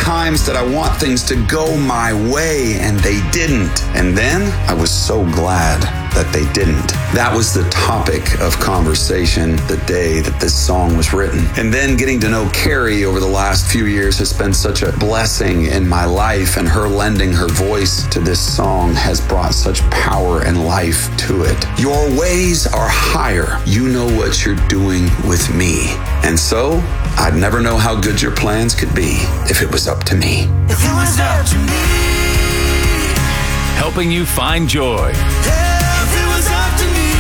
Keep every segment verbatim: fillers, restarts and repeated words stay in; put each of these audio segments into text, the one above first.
times that I want things to go my way and they didn't. And then I was so glad that they didn't. That was the topic of conversation the day that this song was written. And then getting to know Carrie over the last few years has been such a blessing in my life, and her lending her voice to this song has brought such power and life to it. Your ways are higher. You know what you're doing with me. And so, I'd never know how good your plans could be if it was up to me. If it was up to me. Helping you find joy. Yeah, if it was up to me.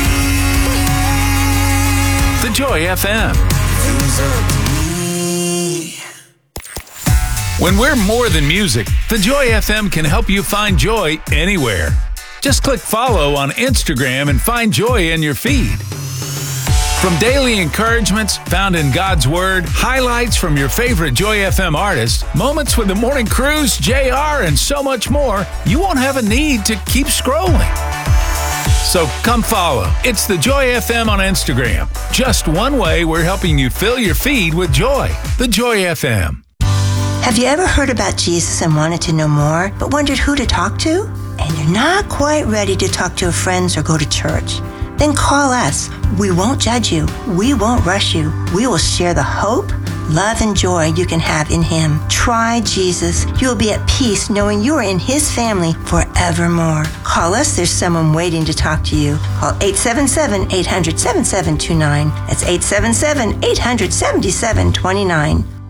The Joy F M. If it was up to me. When we're more than music, The Joy F M can help you find joy anywhere. Just click follow on Instagram and find joy in your feed. From daily encouragements found in God's Word, highlights from your favorite Joy F M artists, moments with the Morning Cruise, J R, and so much more, you won't have a need to keep scrolling. So come follow. It's the Joy F M on Instagram. Just one way we're helping you fill your feed with joy. The Joy F M. Have you ever heard about Jesus and wanted to know more, but wondered who to talk to? And you're not quite ready to talk to your friends or go to church? Then call us. We won't judge you. We won't rush you. We will share the hope, love, and joy you can have in Him. Try Jesus. You'll be at peace knowing you are in His family forevermore. Call us. There's someone waiting to talk to you. Call eight seven seven, eight hundred, seven seven two nine. That's eight seven seven, eight hundred, seven seven two nine.